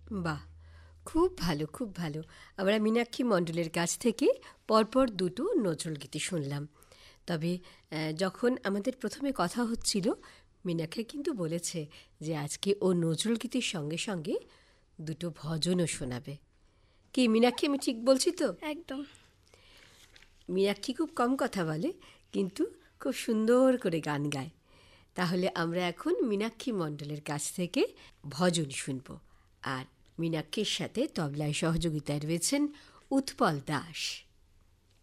বাহ, খুব ভালো, খুব ভালো। আমরা মীনাক্ষী মণ্ডলের কাছ থেকে পরপর দুটো নজরুলগীতি শুনলাম। তবে যখন আমাদের প্রথমে কথা হচ্ছিল, মীনাক্ষী কিন্তু বলেছে যে আজকে ও নজরুলগীতির সঙ্গে সঙ্গে দুটো ভজনও শোনাবে। কি মীনাক্ষী, আমি ঠিক বলছি তো? একদম। মীনাক্ষী খুব কম কথা বলে, কিন্তু খুব সুন্দর করে গান গায়। তাহলে আমরা এখন মীনাক্ষী মণ্ডলের কাছ থেকে ভজন শুনব। আর মীনাক্ষীর সাথে তবলায় সহযোগিতায় রয়েছেন উৎপল দাস।